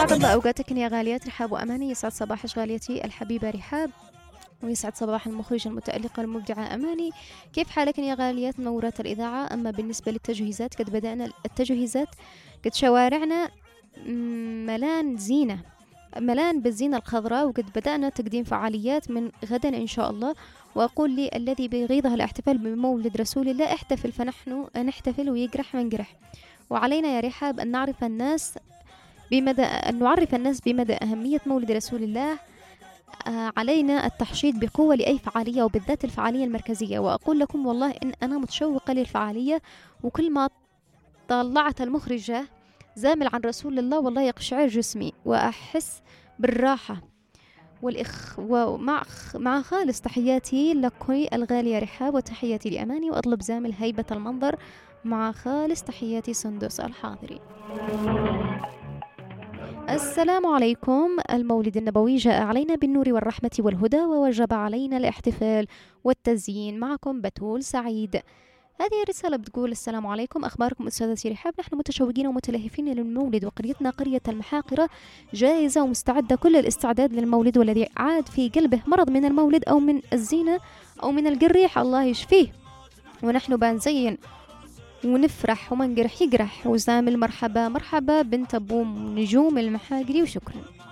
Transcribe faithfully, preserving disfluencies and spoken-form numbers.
أسعد الله أوقاتكن يا غاليات رحاب وأماني. يسعد صباحك غاليتي الحبيبة رحاب، ويسعد صباح المخرجة المتألقة المبدعة أماني. كيف حالكن يا غاليات منورات الإذاعة؟ أما بالنسبة للتجهيزات، قد بدأنا التجهيزات، قد شوارعنا ملان زينة، ملان بالزينة الخضراء، وقد بدأنا تقديم فعاليات من غدا إن شاء الله. وأقول لي الذي بغيضه الاحتفال بمولد رسول الله احتفل، فنحن نحتفل ويقرح من قرح. وعلينا يا رحاب أن نعرف الناس بمدى أن نعرف الناس بمدى أهمية مولد رسول الله. آه علينا التحشيد بقوة لأي فعالية، وبالذات الفعالية المركزية. وأقول لكم والله إن أنا متشوقة للفعالية، وكل ما طلعت المخرجة زامل عن رسول الله والله يقشعر جسمي وأحس بالراحة والإخ ومع مع خالص تحياتي لك الغالية رحاب، وتحياتي لأماني، وأطلب زامل هيبة المنظر مع خالص تحياتي سندس الحاضري. السلام عليكم. المولد النبوي جاء علينا بالنور والرحمة والهدى، ووجب علينا الاحتفال والتزيين. معكم بتول سعيد. هذه رسالة بتقول: السلام عليكم، أخباركم أستاذتي رحاب؟ نحن متشوقين ومتلهفين للمولد، وقريتنا قرية المحاقرة جاهزة ومستعدة كل الاستعداد للمولد، والذي عاد في قلبه مرض من المولد أو من الزينة أو من القريح الله يشفيه، ونحن بنزين ونفرح ومن قرح يقرح. وزامل مرحبا مرحبا بنت أبو نجوم المحاقري، وشكرا.